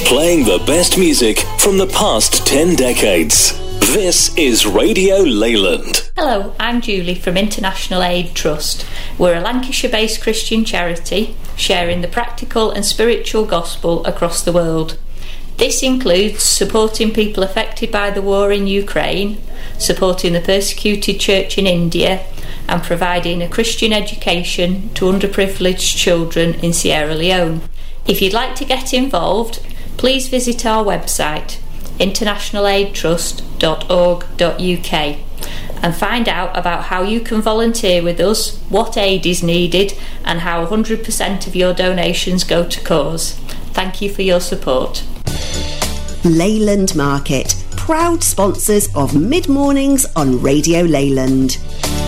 playing the best music from the past 10 decades. This is Radio Leyland. Hello, I'm Julie from International Aid Trust. We're a Lancashire-based Christian charity sharing the practical and spiritual gospel across the world. This includes supporting people affected by the war in Ukraine, supporting the persecuted church in India, and providing a Christian education to underprivileged children in Sierra Leone. If you'd like to get involved, please visit our website, internationalaidtrust.org.uk, and find out about how you can volunteer with us, what aid is needed, and how 100% of your donations go to cause. Thank you for your support. Leyland Market, proud sponsors of Mid Mornings on Radio Leyland.